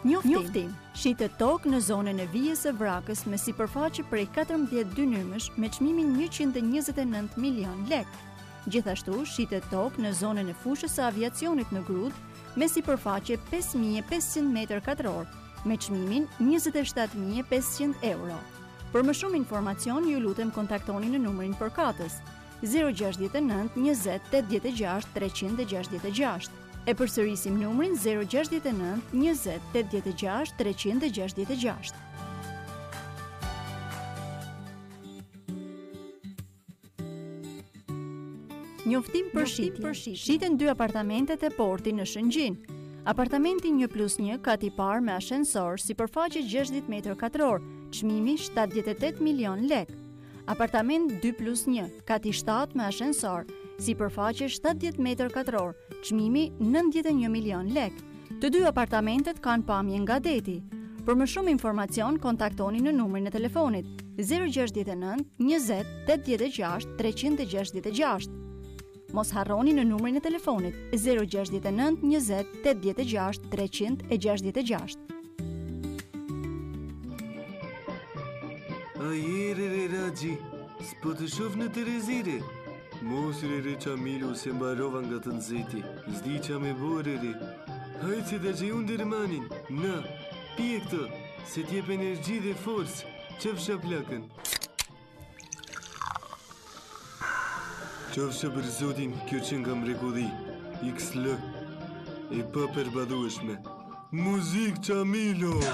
Njoftim. Shitet tokë në zonën e vijës së Vrakës me sipërfaqe prej 14 dynymësh me çmimin 129 milion lek. Gjithashtu shitet tokë në zonën e fushës së aviacionit në Grudë me sipërfaqe 5500 m2 me çmimin 27500 euro. Për më shumë informacion ju lutem kontaktoni në numrin përkatës 069 20 86 366. E përsërisim numrin 069 20 86 366. Njoftim për shitje. Shiten 2 apartamentet e porti në Shëngjin. Apartamenti 1+1 kati parë me ashensor, sipërfaqe 60 m2, çmimi 78 milion lek. Apartament 2+1 kati 7 me ashensor, sipërfaqe 70 m2, çmimi 91 milion lek. Të dy apartamentet kanë pamje nga deti. Për më shumë informacion, kontaktoni në numrin e telefonit 069 20 86 366. Mos harroni në numrin e telefonit 069 20 86 366. Ajere Raxhi, s'po të shoh në Terezire. Mos re Çamilu se mbarova nga të nxehti. S'di qa me bore re. Hajde të gjej unë dërmanin. Na, pije këtë, se t'jep energji dhe forcë. Qëfsha plakën. Qëfsha për zotin, kjo që nga mrekulli. XL. E pa përbadueshme. Muzik Çamilo.